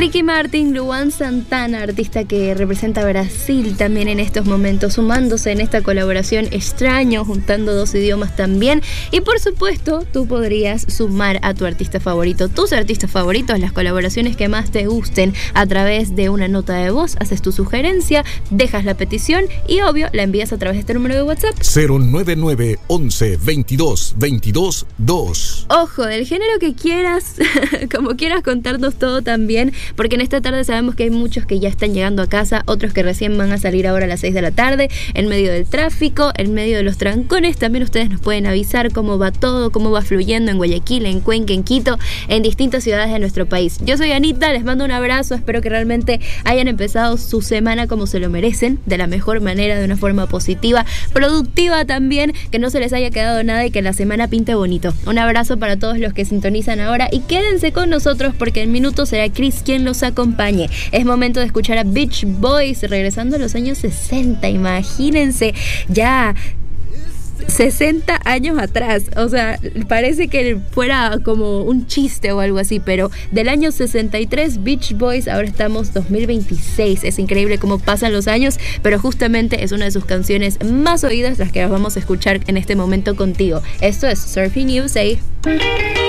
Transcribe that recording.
Ricky Martin, Luan Santana, artista que representa a Brasil también en estos momentos, sumándose en esta colaboración Extraño, juntando dos idiomas también. Y por supuesto, tú podrías sumar a tu artista favorito, tus artistas favoritos, las colaboraciones que más te gusten a través de una nota de voz. Haces tu sugerencia, dejas la petición y obvio la envías a través de este número de WhatsApp 099 11 22 22 2. Ojo, del género que quieras, como quieras contarnos todo también, porque en esta tarde sabemos que hay muchos que ya están llegando a casa, otros que recién van a salir ahora a las 6 de la tarde, en medio del tráfico, en medio de los trancones. También ustedes nos pueden avisar cómo va todo, cómo va fluyendo en Guayaquil, en Cuenca, en Quito, en distintas ciudades de nuestro país. Yo soy Anita, les mando un abrazo, espero que realmente hayan empezado su semana como se lo merecen, de la mejor manera, de una forma positiva, productiva también, que no se les haya quedado nada y que la semana pinte bonito. Un abrazo para todos los que sintonizan ahora y quédense con nosotros porque en minutos será Chris quien los acompañe. Es momento de escuchar a Beach Boys regresando a los años 60, imagínense, ya 60 años atrás, o sea, parece que fuera como un chiste o algo así, pero del año 63, Beach Boys, ahora estamos 2026, es increíble cómo pasan los años, pero justamente es una de sus canciones más oídas, las que las vamos a escuchar en este momento contigo. Esto es Surfing USA.